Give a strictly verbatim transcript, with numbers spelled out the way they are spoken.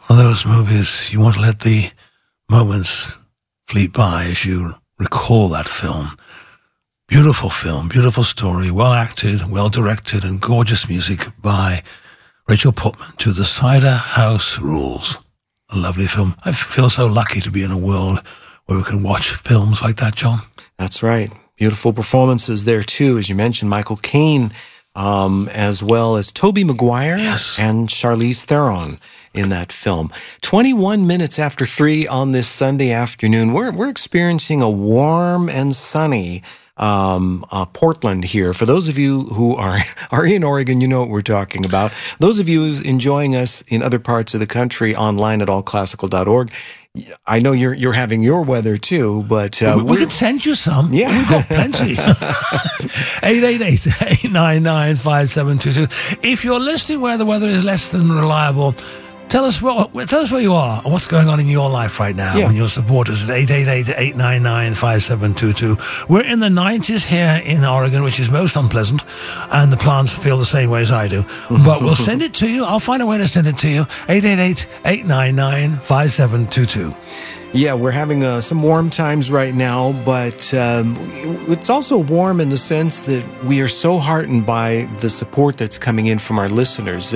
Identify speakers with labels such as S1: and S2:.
S1: One of those movies you want to let the moments fleet by as you recall that film. Beautiful film, beautiful story, well acted, well directed, and gorgeous music by Rachel Portman to The Cider House Rules. A lovely film. I feel so lucky to be in a world where we can watch films like that, John.
S2: That's right. Beautiful performances there, too. As you mentioned, Michael Caine, um, as well as Tobey Maguire
S1: yes.
S2: and Charlize Theron in that film. twenty-one minutes after three on this Sunday afternoon, we're, we're experiencing a warm and sunny um, uh, Portland here. For those of you who are, are in Oregon, you know what we're talking about. Those of you enjoying us in other parts of the country online at all classical dot org, I know you're you're having your weather too, but uh,
S1: we, we can send you some.
S2: Yeah,
S1: we've got plenty. eight eight eight, eight nine nine, five seven two two. If you're listening where the weather is less than reliable, tell us what tell us where you are and what's going on in your life right now.
S2: Yeah.
S1: And your supporters at eight eight eight, eight nine nine, five seven two two. We're in the nineties here in Oregon, which is most unpleasant, and the plants feel the same way as I do. But we'll send it to you. I'll find a way to send it to you. eight eight eight, eight nine nine, five seven two two.
S2: Yeah, we're having uh, some warm times right now, but um, it's also warm in the sense that we are so heartened by the support that's coming in from our listeners.